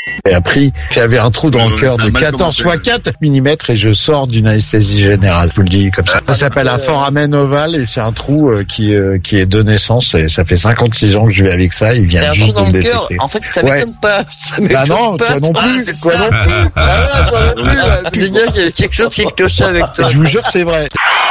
J'ai appris qu'il y avait un trou dans le cœur de 14 x 4 mm et je sors d'une anesthésie générale. Je vous le dis comme ça. Ça s'appelle un foramen ovale et c'est un trou qui est de naissance et ça fait 56 ans que je vais avec ça. Il vient juste de me détecter. En fait, ça m'étonne pas. Bah non, toi non plus. Toi non plus. Ah ouais, toi non plus. C'est bien qu'il y a quelque chose qui est cloché avec toi. Je vous jure, c'est vrai.